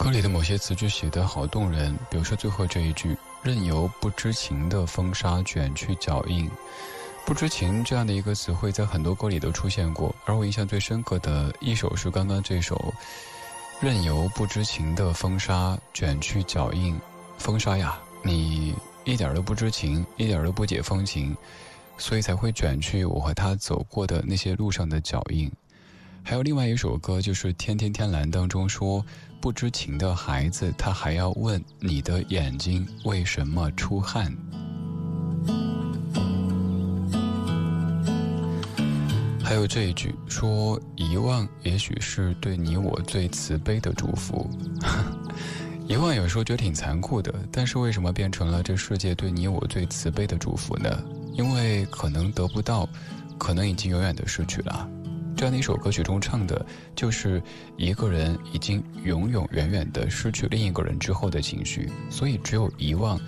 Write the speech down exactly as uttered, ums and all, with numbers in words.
歌里的某些词句写得好动人，比如说最后这一句，任由不知情的风沙卷去脚印。不知情这样的一个词汇在很多歌里都出现过，而我印象最深刻的一首是刚刚这首，任由不知情的风沙卷去脚印。风沙呀，你一点都不知情，一点都不解风情，所以才会卷去我和他走过的那些路上的脚印。还有另外一首歌，就是《天天天蓝》当中说，不知情的孩子他还要问你的眼睛为什么出汗。还有这一句说，遗忘也许是对你我最慈悲的祝福。遗忘有时候觉得挺残酷的，但是为什么变成了这世界对你我最慈悲的祝福呢？因为可能得不到，可能已经永远的失去了。这样的一首歌曲中唱的就是一个人已经永永远远的失去另一个人之后的情绪，所以只有遗忘